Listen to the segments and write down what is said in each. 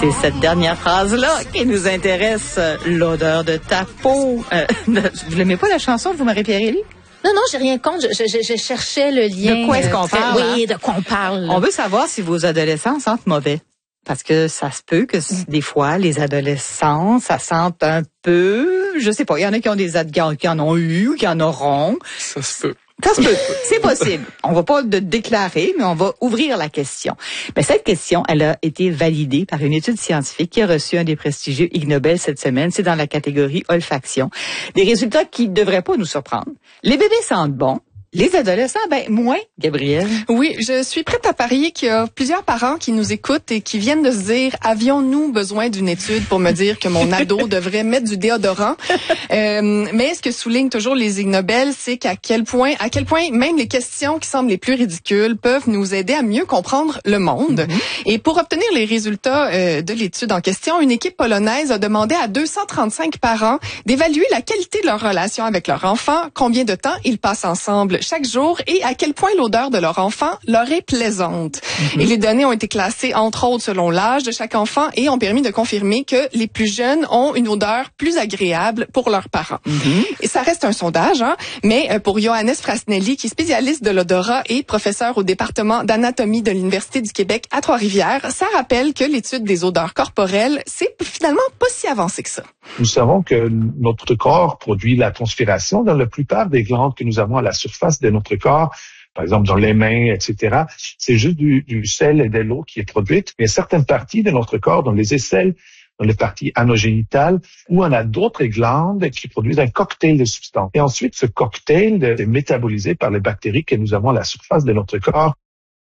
C'est cette dernière phrase-là qui nous intéresse, l'odeur de ta peau. Vous n'aimez pas la chanson, vous, Marie-Pierre Élie? Non, j'ai rien contre. Je cherchais le lien. De quoi est-ce qu'on parle? Oui, de quoi on parle. On veut savoir si vos adolescents sentent mauvais. Parce que ça se peut que des fois, les adolescents, ça sente un peu, je sais pas, il y en a qui ont qui en ont eu ou qui en auront. Ça se peut. Ça se peut, c'est possible. On va pas déclarer, mais on va ouvrir la question. Mais cette question, elle a été validée par une étude scientifique qui a reçu un des prestigieux Ig Nobel cette semaine. C'est dans la catégorie olfaction. Des résultats qui devraient pas nous surprendre. Les bébés sentent bon. Les adolescents, moins, Gabrielle. Oui, je suis prête à parier qu'il y a plusieurs parents qui nous écoutent et qui viennent de se dire, avions-nous besoin d'une étude pour me dire que mon ado devrait mettre du déodorant? Mais ce que soulignent toujours les Ig Nobel, c'est à quel point même les questions qui semblent les plus ridicules peuvent nous aider à mieux comprendre le monde. Et pour obtenir les résultats de l'étude en question, une équipe polonaise a demandé à 235 parents d'évaluer la qualité de leur relation avec leur enfant, combien de temps ils passent ensemble chaque jour et à quel point l'odeur de leur enfant leur est plaisante. Et les données ont été classées, entre autres, selon l'âge de chaque enfant et ont permis de confirmer que les plus jeunes ont une odeur plus agréable pour leurs parents. Et ça reste un sondage, mais pour Johannes Frasnelli, qui est spécialiste de l'odorat et professeur au département d'anatomie de l'Université du Québec à Trois-Rivières, ça rappelle que l'étude des odeurs corporelles, c'est finalement pas si avancé que ça. Nous savons que notre corps produit la transpiration dans la plupart des glandes que nous avons à la surface de notre corps, par exemple dans les mains, etc. C'est juste du sel et de l'eau qui est produite. Mais certaines parties de notre corps, dans les aisselles, dans les parties anogénitales, où on a d'autres glandes qui produisent un cocktail de substances. Et ensuite, ce cocktail est métabolisé par les bactéries que nous avons à la surface de notre corps.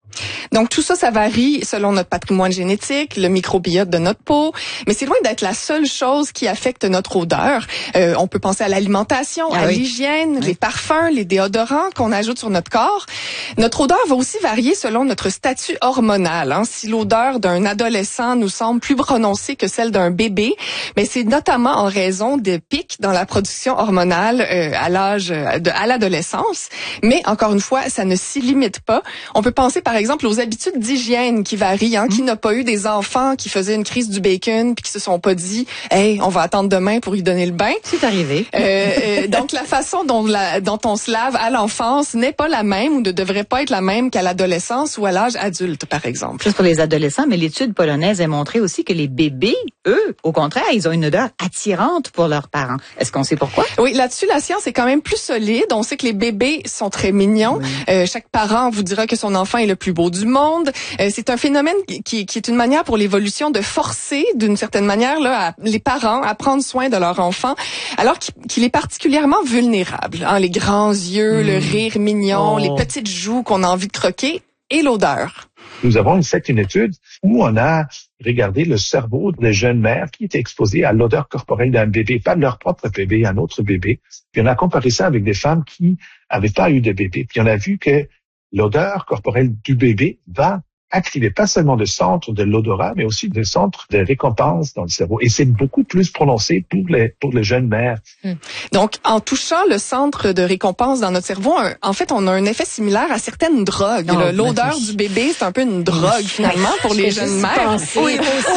Donc tout ça, ça varie selon notre patrimoine génétique, le microbiote de notre peau, mais c'est loin d'être la seule chose qui affecte notre odeur. On peut penser à l'alimentation, à l'hygiène, les parfums, les déodorants qu'on ajoute sur notre corps. Notre odeur va aussi varier selon notre statut hormonal. Si l'odeur d'un adolescent nous semble plus prononcée que celle d'un bébé, mais c'est notamment en raison des pics dans la production hormonale à l'adolescence. Mais encore une fois, ça ne s'y limite pas. On peut penser par exemple aux habitudes d'hygiène qui varient. Qui n'a pas eu des enfants qui faisaient une crise du bacon puis qui se sont pas dit « Hey, on va attendre demain pour lui donner le bain ». C'est arrivé. Donc la façon dont on se lave à l'enfance n'est pas la même ou ne devrait pas être la même qu'à l'adolescence ou à l'âge adulte, par exemple. Juste pour les adolescents, mais l'étude polonaise a montré aussi que les bébés, eux, au contraire, ils ont une odeur attirante pour leurs parents. Est-ce qu'on sait pourquoi? Oui, là-dessus, la science est quand même plus solide. On sait que les bébés sont très mignons. Chaque parent vous dira que son enfant est le plus beau du monde. C'est un phénomène qui est une manière pour l'évolution de forcer, d'une certaine manière, les parents à prendre soin de leur enfant, alors qu'il est particulièrement vulnérable. Les grands yeux, le rire mignon, les petites joues qu'on a envie de croquer et l'odeur. Nous avons fait une étude où on a regardé le cerveau des jeunes mères qui étaient exposées à l'odeur corporelle d'un bébé, pas de leur propre bébé, un autre bébé. Puis on a comparé ça avec des femmes qui n'avaient pas eu de bébé. Puis on a vu que l'odeur corporelle du bébé va activer pas seulement le centre de l'odorat, mais aussi le centre de récompense dans le cerveau. Et c'est beaucoup plus prononcé pour les jeunes mères. Donc, en touchant le centre de récompense dans notre cerveau, en fait, on a un effet similaire à certaines drogues. L'odeur du bébé, c'est un peu une drogue, finalement, pour les jeunes mères. Oui,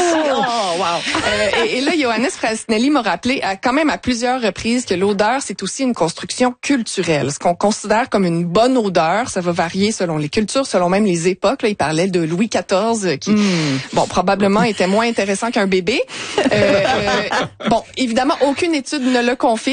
et là, Johannes Frasnelli m'a rappelé quand même à plusieurs reprises que l'odeur, c'est aussi une construction culturelle. Ce qu'on considère comme une bonne odeur, ça va varier selon les cultures, selon même les époques. Là, il parlait de Louis XIV, qui, probablement était moins intéressant qu'un bébé. Évidemment, aucune étude ne le confirme.